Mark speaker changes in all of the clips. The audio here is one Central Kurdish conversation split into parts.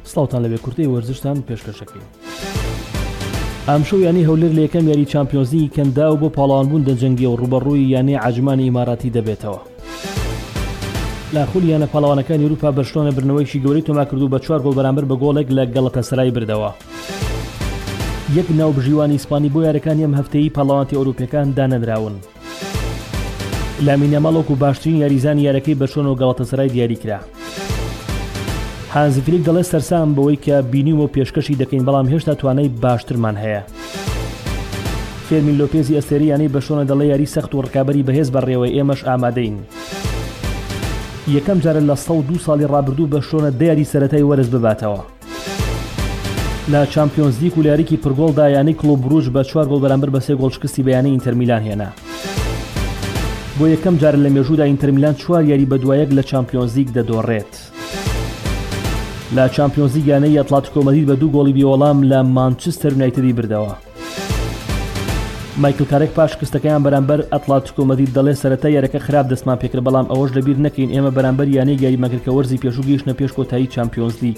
Speaker 1: سڵاوتان لەبێ کورتەی وەرزشتان پێشکەشەکەین. ئەمشەو یانی هەولێر لە یەکەم یاری چامپیۆنز لیگی کەندا و بۆ پاڵەوانبوون دەجەنگێ و ڕوبەڕووی یانی عەجمانی ئیماراتی دەبێتەوە. لە خولی یانە پاڵەوانەکانی ئەوروپا بەرشلۆنە برنەوەیکی گەورەی تۆما کردو بە 4 گۆڵ بەرامبەر بە گۆڵێک لە گەڵەتەسەرای بردەوە. یەک ناوبژیوانی ئیسپانی بۆ یاریەکانی ئەم هەفتەیی پاڵەوانتی ئەوروپیەکان دانەدراون. لامین یاماڵ و باشترین یاریزانی یاریەکەی بەرشلۆنە و گەڵەتەسەرای دیاری کرا. هانزی فلیک دەڵێ سەرسام بەوەی کە بینیم و پێشکەشی دەکەین بەڵام هێشتا توانای باشترمان هەیە. فێرمین لۆپێزی ئەستێریانی بەرشلۆنە دەڵێ یاری سەخت و ڕکابەری بەهێز بەڕێوەی ئێمەش ئامادەین. یەکەم جارە لە 102 ساڵی ڕابردوو بەرشلۆنە دیاری سەرەتای وەرز بباتەوە. لە چامپیۆنز لیگ و یاریکی پرگۆڵدا یانی کلۆب بروژ بە 4 گۆڵ بەرامبەر بە 3 گۆڵ شکستی بەیانی ئینتەر میلان هێنا. بۆ یەکەم جارە لە مێژوودا ئینتەر میلان 4 یاری بە دوایەک لە چامپیۆنز لیگ دەدۆڕێت. لە چامپیۆنز لیگ یانەی ئەتلێتیکۆ مەدرید بە 2 گۆڵی بێوەڵام لە مانچستەر یونایتدی بردەوە. مایکل کارێک پاش شکستەکەیان بەرامبەر ئەتلێتیکۆ مەدرید دەڵێ سەرەتای یاریەکە خراپ دەستمان پێکرد بەڵام ئەوەش لەبیر نەکەین ئێمە بەرامبەر یانەی یاریمەکردکە وەرزی پێشوو گەیشتنە پێش کۆتایی چامپیۆنز لیگ.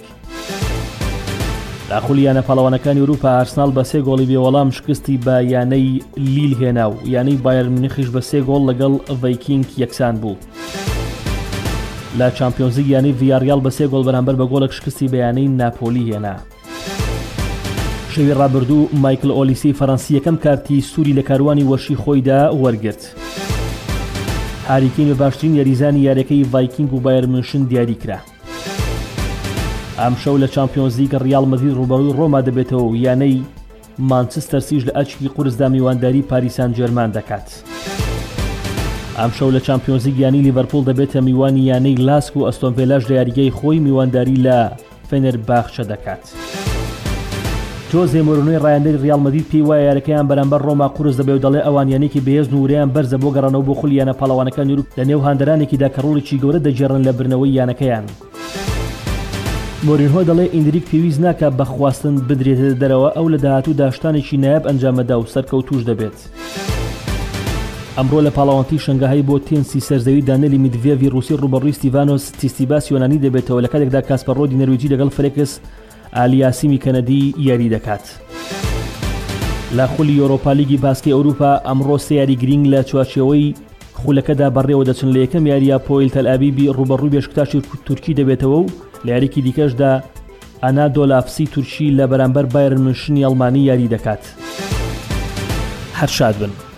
Speaker 1: لە خولی یانە پاڵەوانەکانی ئەوروپا ئارسنال بە 3 گۆڵی بێوەڵام شکستی بە یانەی لیل هێنا و یانەی بایر مونیخیش بە 3 گۆڵ لەگەڵ ڤایکینگ یەکسان بوو. لە چامپیۆنز لیگ یانەی ڤیاریال بە 3 گۆڵ بەرامبەر بە گۆڵێک شکستی بە یانەی ناپۆلی هێنا. شەوی ڕابردوو مایکل ئۆلیسی فەڕەنسی یەکەم کارتی سووری لە کاروانی وەشی خۆیدا وەرگرت. هاری کین بە باشترین یاریزانی یاریەکەی ڤایکینگ و بایر مونشن دیاری کرا. ئەمشەو لە چامپیۆنز لیگ ڕیال مەدرید ڕوبەڕووی ڕۆما دەبێتەوە و یانەی مانچستەر سیژ لە ئەچکی قورسدا میوانداری پاریس سان ژێرمان دەکات. ئەمشەو لە چامپیۆنز لیگ یانی لیڤەرپوڵ دەبێتە میوانی یانەی لاسک و ئەستۆن ڤیلاش لە یاریگەی خۆی میوانداری لە فێنەرباخچە دەکات. جۆزێ مۆرینۆی ڕایەندەری ڕیال مەدرید پێی وایە یاریەکەیان بەرامبەر ڕۆما قورس دەبێت و دەڵێ ئەوان یانێکی بەهێز نوورەیان بەرزە بۆ گەڕانەوە بۆ خولی یانە پاڵەوانەکانی ئەوروپا لە نێو هاندەرانێکیدا کە ڕۆڵێکی گەورە دەجێڕن لە برنەوەی یانەکەیان. مۆرینۆ دەڵێ ئیندریک پێویست ناکە بە خواستن بدرێتە دەرەوە ئەو لە داهاتوو داشتانێکی نایاب ئەنجامەدا و سەرکەوتوش دەبێت. ئەمڕۆ لە پاڵەوانتی شەنگاهای بۆ تێنسی سەرزەوی دانیێلی میدڤێڤی ڕووسی ڕوبەڕووی ستیڤانۆس تیستیباس یۆنانی دەبێتەوە لە کاتێکدا کاسپەرۆدی نەرویجی لەگەڵ فێلێکس ئالیاسیمی کەنەدی یاری دەکات. لە خولی یۆرۆپا لیگی باسکەی ئەوروپا ئەمڕۆ 3 یاری گرنگ لە چوارچێوەی خولەکەدا بەڕێوە دەچن لە یەکەم یاریە پۆیل تەل ئەبیبی ڕوبەڕووی بێشکتاشی تورکی دەبێتەوە و لە یاریکی دیکەشدا ئەنادۆلافسی تورکی لە بەرامبەر بایر مونشنی ئەڵمانی یاری دەکات. هەر شاد بن.